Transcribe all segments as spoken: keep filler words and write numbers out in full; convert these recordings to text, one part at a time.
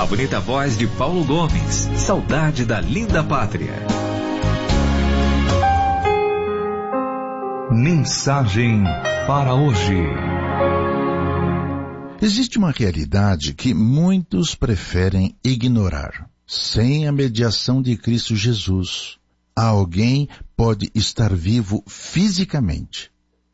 bonita voz de Paulo Gomes. Saudade da linda pátria. Mensagem para hoje. Existe uma realidade que muitos preferem ignorar. Sem a mediação de Cristo Jesus, alguém pode estar vivo fisicamente,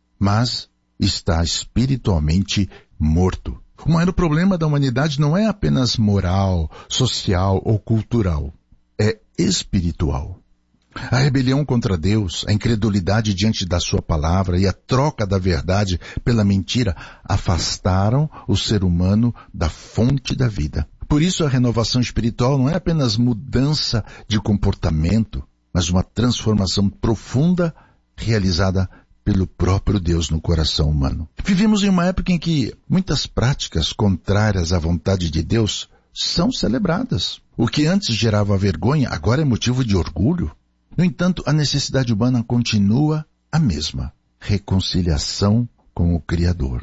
mas está espiritualmente morto. O maior problema da humanidade não é apenas moral, social ou cultural. É espiritual. A rebelião contra Deus, a incredulidade diante da sua palavra e a troca da verdade pela mentira afastaram o ser humano da fonte da vida. Por isso a renovação espiritual não é apenas mudança de comportamento, mas uma transformação profunda realizada pelo próprio Deus no coração humano. Vivemos em uma época em que muitas práticas contrárias à vontade de Deus são celebradas. O que antes gerava vergonha, agora é motivo de orgulho. No entanto, a necessidade humana continua a mesma: reconciliação com o Criador.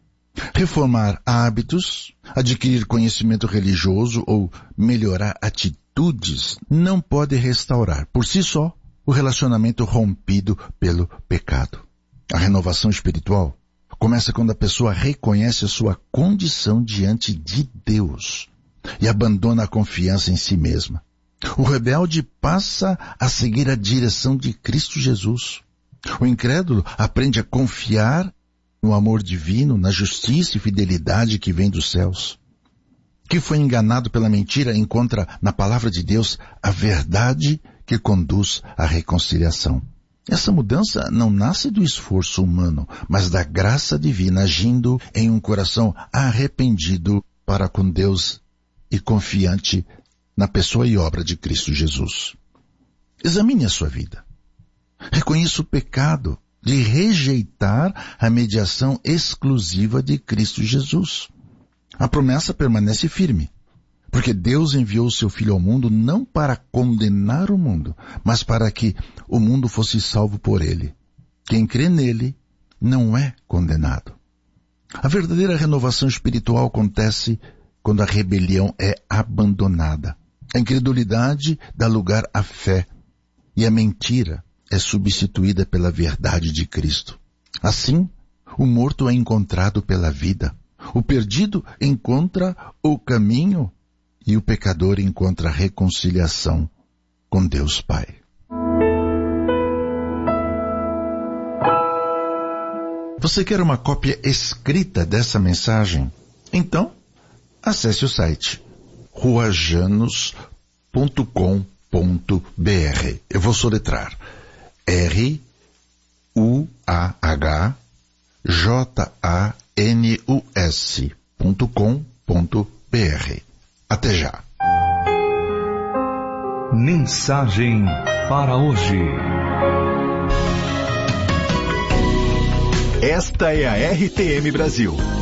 Reformar hábitos, adquirir conhecimento religioso ou melhorar atitudes não pode restaurar, por si só, o relacionamento rompido pelo pecado. A renovação espiritual começa quando a pessoa reconhece a sua condição diante de Deus e abandona a confiança em si mesma. O rebelde passa a seguir a direção de Cristo Jesus. O incrédulo aprende a confiar no amor divino, na justiça e fidelidade que vem dos céus. Que foi enganado pela mentira encontra na palavra de Deus a verdade que conduz à reconciliação. Essa mudança não nasce do esforço humano, mas da graça divina agindo em um coração arrependido para com Deus e confiante na pessoa e obra de Cristo Jesus. Examine a sua vida. Reconheça o pecado de rejeitar a mediação exclusiva de Cristo Jesus. A promessa permanece firme, porque Deus enviou o seu Filho ao mundo não para condenar o mundo, mas para que o mundo fosse salvo por ele. Quem crê nele não é condenado. A verdadeira renovação espiritual acontece quando a rebelião é abandonada. A incredulidade dá lugar à fé e a mentira é substituída pela verdade de Cristo. Assim, o morto é encontrado pela vida, o perdido encontra o caminho e o pecador encontra a reconciliação com Deus Pai. Você quer uma cópia escrita dessa mensagem? Então, acesse o site rua janos ponto com ponto b r. Eu vou soletrar R U A H J A N U S ponto com ponto b r. Até já. Mensagem para hoje. Esta é a R T M Brasil,